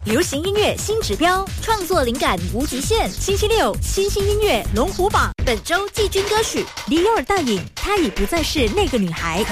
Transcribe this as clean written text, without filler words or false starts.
流行音乐新指标，创作灵感无极限。星期六，新兴音乐龙虎榜，本周季军歌曲 Dior 大影，她已不再是那个女孩。